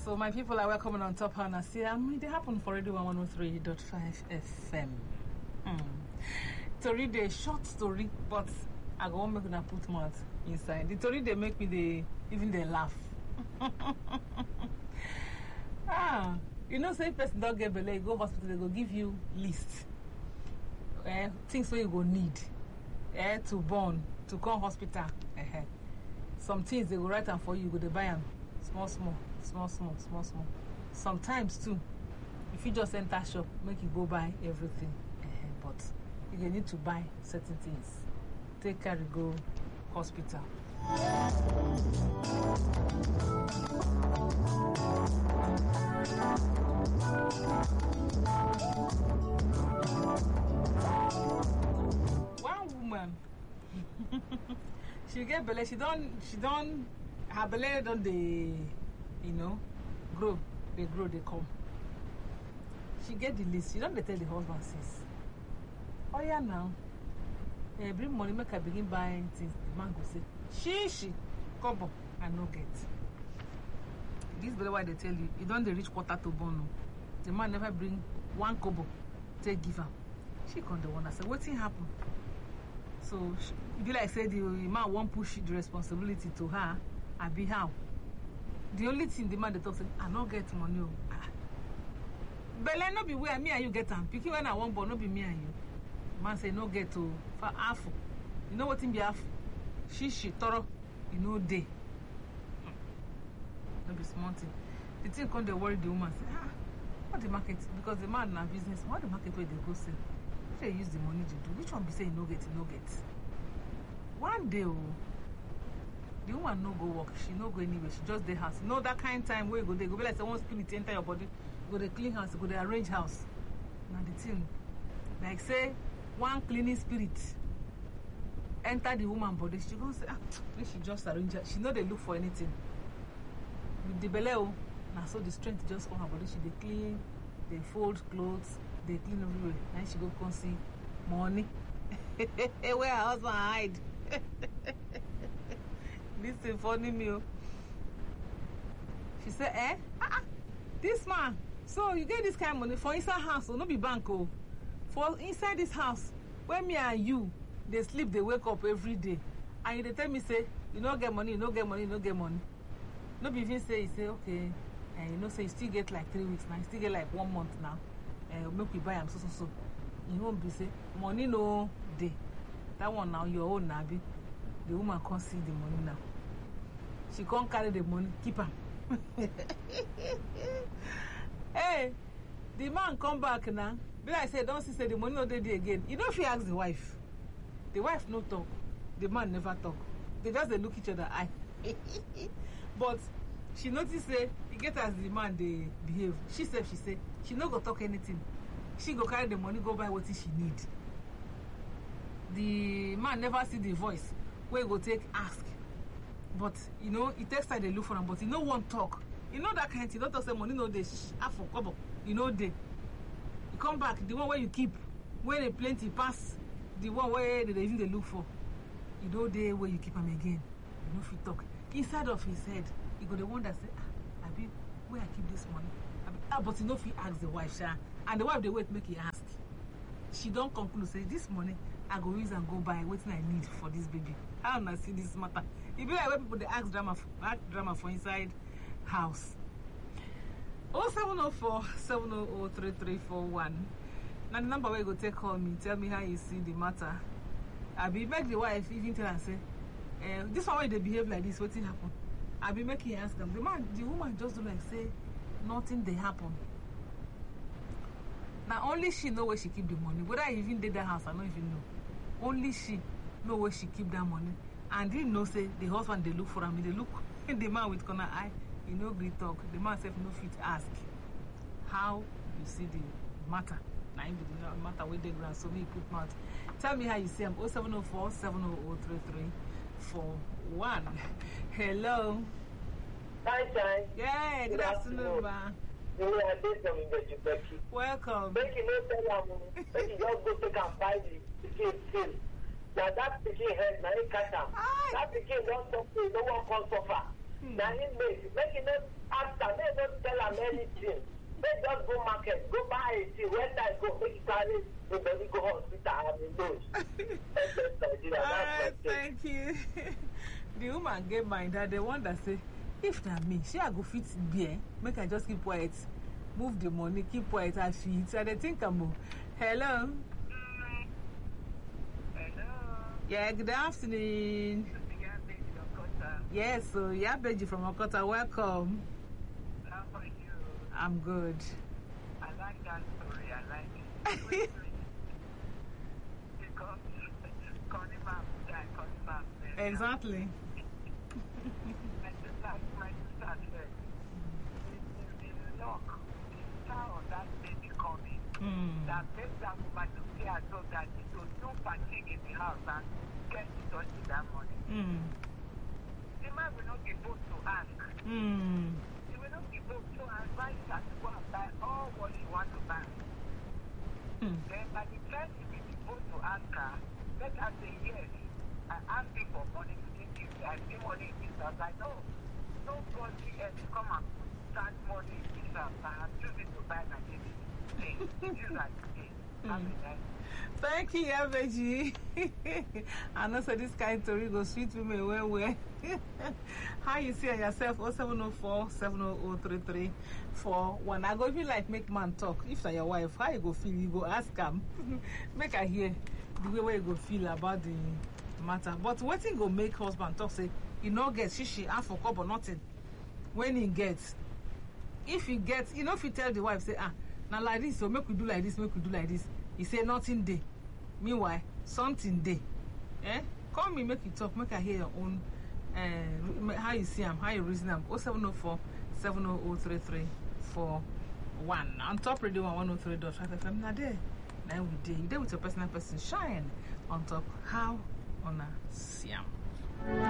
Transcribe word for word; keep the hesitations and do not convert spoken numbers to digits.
So my people are welcome on Top Hana. See, I mean, they happen for Radio one oh three point five F M. Hmm. To read a short story, but I go make una put mouth inside. The story they make me they even they laugh. ah, you know, say person don't get belay, go hospital, they go give you list. Eh, things where you go need. Eh, to born, to come hospital. Eh, some things they go write them for you, you go to buy them. Small, small, small, small, small, small. Sometimes too, if you just enter shop, make you go buy everything. Uh, but you need to buy certain things. Take care, go hospital. One woman, she get belly. She don't. She don't. Her belly don't they, you know, grow. They grow, they come. She get the list. She don't they tell the husband, sis. Oh yeah, now. Eh, bring money, make her begin buying things. The man go say, she, she, come on, I no get. This is why they tell you, you don't they reach quarter to bone. The man never bring one kobo, take give her. She come the one and say, what thing happen? So, she, be like say the man won't push the responsibility to her. I be how? The only thing the man they talk say, I not get money. Ah. But let not be where me and you get them. Picking when I want, but not be me and you. The man say no get to for half. You know what in be half? She she thorough. You know day. No be small thing. The thing come they worry the woman say, ah, what the market? Because the man na business. What the market where they go sell? If they use the money to do, which one be say you no get, you no get? One day, oh. The woman no go work, she no go anywhere, she just dey house. You know that kind of time where you go there, go be like say one spirit enter your body, go dey clean house, go dey arrange house. Now the thing, like say one cleaning spirit enter the woman body, she go say, ah, she just arrange her. She know they look for anything. With the belly, oh, now so the strength just come her body, she dey clean, they fold clothes, they clean everywhere. And she go come see money. Where her husband hide. This is funny me. She said, eh? Ah, this man. So you get this kind of money for inside house, or no be bank, oh. For inside this house, when me and you, they sleep, they wake up every day. And they tell me, say, you don't get money, you don't get money, you don't get money. No be even say, you say, okay, and you know, say you still get like three weeks now, you still get like one month now. And uh, make we buy them so so so. You won't be say, money no day. That one now your own nabi. The woman can't see the money now. She can't carry the money, keep her. Hey, the man come back now. But I said, don't see say the money no day again. You know if you ask the wife, the wife no talk, the man never talk. They just they look each other eye. But she notice say you get as the man they behave. She said she said she no go talk anything. She go carry the money, go buy what she need. The man never see the voice. Where you go take ask, but you know it takes time they look for him, but you know one talk. You know that kind of thing. Don't talk say money no they half for cover. You know they. You come back the one where you keep, where they plenty pass, the one where they even they look for. You know they where you keep them again. You know if you talk inside of his head, you go the one that say, ah, I be where I keep this money. I be, ah, but you know if he ask the wife, sha, and the wife they wait make he ask. She don't conclude say this money I go use and go buy what I need for this baby. How do I see this matter? It be like when people they ask drama for, ask drama for inside house. oh seven oh four, seven oh oh, three three four one. Now the number where you go take call me, tell me how you see the matter. I be make the wife even tell and say, eh, this one why they behave like this, what thing happen? I be making ask them. The man, the woman just do like say nothing they happen. Now only she know where she keep the money. Whether I even did that house, I don't even know. Only she know where she keep that money. And didn't know say the husband they look for him. They look the man with corner eye. You know great talk. The man self no fit ask how you see the matter. Now you the matter with the ground. So we put mouth. Tell me how you see him. oh seven oh four, seven oh oh, three three four one. Hello. Hi, Shine. Yeah, good, good afternoon, ma. Welcome. Make you no tell them. Make you just go take and buy the ticket still. Now that pikin head, now he catch him. That pikin don't talk to no one can suffer. Now he make make him not after they don't tell him anything. They just go market, go buy it. When I go, make it carry the baby go hospital and he knows. Alright, thank you. The woman get mind that the one that say, if not me, she I go fit beer, make I just keep quiet, move the money, keep quiet at feet. So they think I'm more. Hello. Hello. Yeah, good afternoon. Yes, so yeah, Benji from Okota, welcome. How are you? I'm good. I like that story. I like it. Because Connie Mom, yeah, Connie Mom. Exactly. My sister, my sister said, the lock, the star of that baby coming, Mm. that makes that woman to see as though that it was no fatigue in the house and get it touching that money. Mm. The man will not be able to ask. Mm. He will not be able to advise her to go and buy all what she wants to buy. Mm. Then by the time he will be able to ask her, let her say yes. I asked him for money to give you. I see money in this house. I know. Nobody else to come and put that money in this house. I have chosen to buy my baby. You like this. Have a nice Thank you, Abeji. I know so this kind of story goes sweet women well, well. How you see yourself? oh seven oh four, seven oh oh, three three four one. I go if you like make man talk. If you're your wife, how you go feel? You go ask him. Make her hear the way where you go feel about the matter. But what thing go make husband talk? Say you no get shishi half for cup or nothing. When he gets, if he gets, you know, if you tell the wife say ah now like this, so make we do like this, make we do like this. He say nothing day. Meanwhile, something day. Eh? Call me, make you talk, make I hear your own uh, how you see them, how you reason them. oh seven oh four, seven oh oh, three three four one. On top radio one oh three point five F M. Now there. Now we day. You there with your personal person shine on top. How on a see 'em.